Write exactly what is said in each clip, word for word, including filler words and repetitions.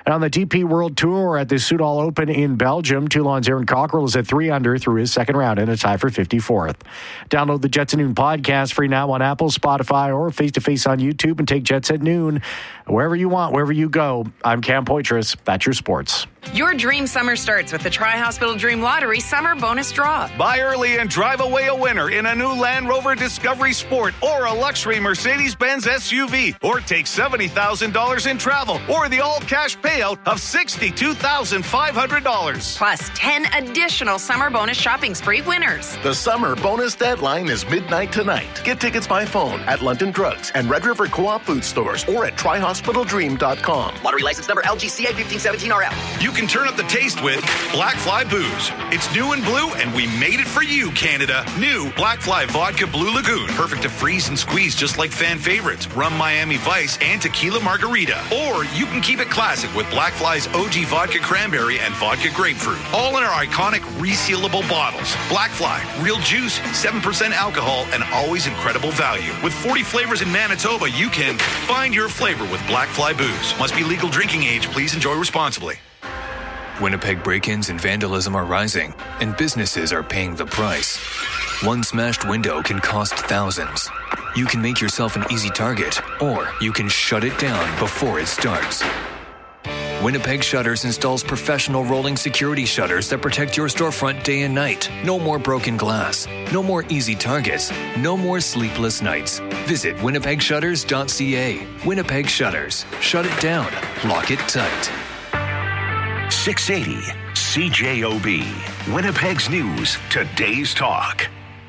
And on the D P World Tour at the Soudal Open in Belgium, Toulon's Aaron Cockrell is at three under through his second round in a tie for fifty-fourth. Download the Jets at Noon podcast free now on Apple, Spotify, or face-to-face on YouTube, and take Jets at Noon wherever you want, wherever you go. I'm Cam Poitras. That's your sports. Your dream summer starts with the Tri-Hospital Dream Lottery Summer Bonus Draw. Buy early and drive away a winner in a new Land Rover Discovery Sport or a luxury Mercedes-Benz S U V. Or take seventy thousand dollars in travel or the all-cash payout of sixty-two thousand five hundred dollars. Plus ten additional summer bonus shopping spree winners. The summer bonus deadline is midnight tonight. Get tickets by phone at London Drugs and Red River Co-op food stores or at tri hospital dream dot com. Lottery license number L G C A fifteen seventeen R L. You can turn up the taste with Black Fly Booze. It's new and blue, and we made it for you, Canada. New Black Fly Vodka Blue Lagoon. Perfect to freeze and squeeze just like fan favorites, Rum Miami Vice and Tequila Margarita. Or you can keep it classic with Black Fly's O G Vodka Cranberry and Vodka Grapefruit. All in our iconic resealable bottles. Black Fly, real juice, seven percent alcohol, and always incredible value. With forty flavors in Manitoba, you can find your flavor with Black Fly Booze. Must be legal drinking age. Please enjoy responsibly. Winnipeg break-ins and vandalism are rising, and businesses are paying the price. One smashed window can cost thousands. You can make yourself an easy target, or you can shut it down before it starts. Winnipeg Shutters installs professional rolling security shutters that protect your storefront day and night. No more broken glass. No more easy targets. No more sleepless nights. Visit winnipeg shutters dot c a. Winnipeg Shutters. Shut it down. Lock it tight. six eighty C J O B. Winnipeg's News. Today's Talk.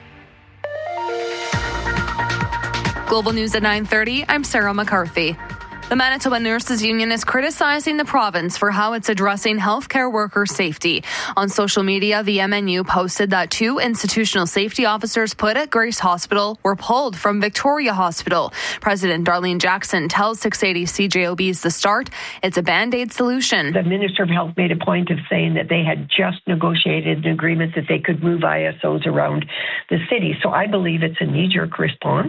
Global News at nine thirty. I'm Sarah McCarthy. The Manitoba Nurses Union is criticizing the province for how it's addressing healthcare worker safety. On social media, the M N U posted that two institutional safety officers put at Grace Hospital were pulled from Victoria Hospital. President Darlene Jackson tells six eighty C J O B's The Start it's a Band-Aid solution. The Minister of Health made a point of saying that they had just negotiated an agreement that they could move I S Os around the city. So I believe it's a knee-jerk response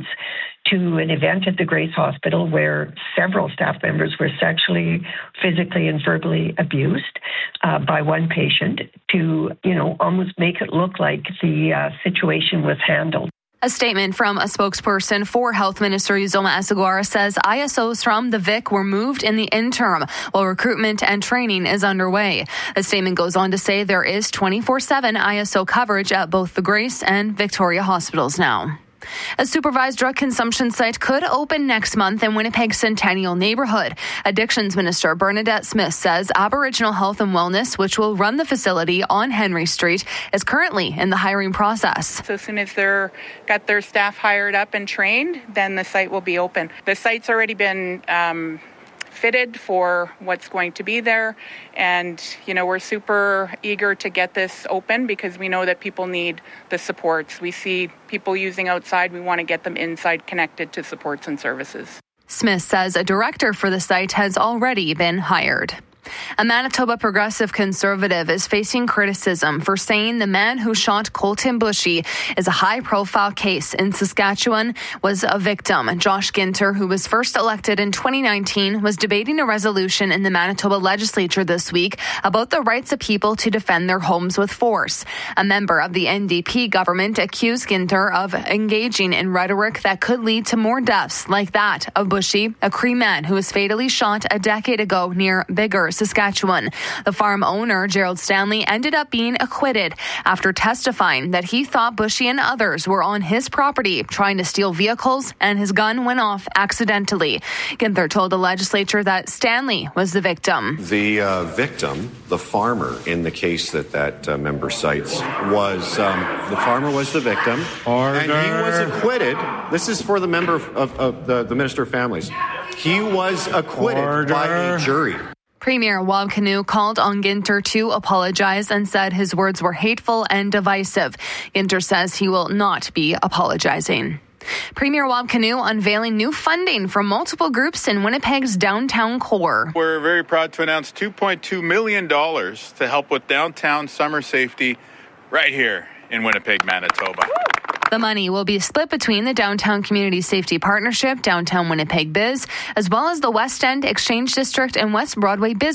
to an event at the Grace Hospital where several staff members were sexually, physically, and verbally abused uh, by one patient to, you know, almost make it look like the uh, situation was handled. A statement from a spokesperson for Health Minister Uzoma Asagwara says I S Os from the Vic were moved in the interim while recruitment and training is underway. The statement goes on to say there is twenty-four seven I S O coverage at both the Grace and Victoria hospitals now. A supervised drug consumption site could open next month in Winnipeg's Centennial neighborhood. Addictions Minister Bernadette Smith says Aboriginal Health and Wellness, which will run the facility on Henry Street, is currently in the hiring process. So as soon as they're got their staff hired up and trained, then the site will be open. The site's already been um, fitted for what's going to be there. And, you know, we're super eager to get this open because we know that people need the supports. We see people using outside. We want to get them inside connected to supports and services. Smith says a director for the site has already been hired. A Manitoba progressive conservative is facing criticism for saying the man who shot Colton Bushy is a high-profile case in Saskatchewan was a victim. Josh Ginter, who was first elected in twenty nineteen, was debating a resolution in the Manitoba legislature this week about the rights of people to defend their homes with force. A member of the N D P government accused Ginter of engaging in rhetoric that could lead to more deaths like that of Bushy, a Cree man who was fatally shot a decade ago near Bigger, Saskatchewan. The farm owner, Gerald Stanley, ended up being acquitted after testifying that he thought Bushy and others were on his property trying to steal vehicles and his gun went off accidentally. Ginther told the legislature that Stanley was the victim. The uh, victim, the farmer in the case that that uh, member cites, was um, the farmer was the victim. Order. And he was acquitted. This is for the member of, of, of the, the Minister of Families. He was acquitted Order. by a jury. Premier Wab Kinew called on Ginter to apologize and said his words were hateful and divisive. Ginter says he will not be apologizing. Premier Wab Kinew unveiling new funding from multiple groups in Winnipeg's downtown core. We're very proud to announce two point two million dollars to help with downtown summer safety right here in Winnipeg, Manitoba. The money will be split between the Downtown Community Safety Partnership, Downtown Winnipeg Biz, as well as the West End Exchange District and West Broadway Biz